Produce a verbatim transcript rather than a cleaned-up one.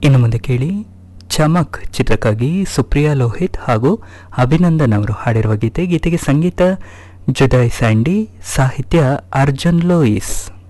ಇನ್ನು ಮುಂದೆ ಕೇಳಿ ಚಮಕ್ ಚಿತ್ರಕ್ಕಾಗಿ ಸುಪ್ರಿಯಾ ಲೋಹಿತ್ ಹಾಗೂ ಅಭಿನಂದನ್ ಅವರು ಹಾಡಿರುವ ಗೀತೆ. ಗೀತೆಗೆ ಸಂಗೀತ ಜುಡೈ ಸ್ಯಾಂಡಿ, ಸಾಹಿತ್ಯ ಅರ್ಜುನ್ ಲೋಯಿಸ್.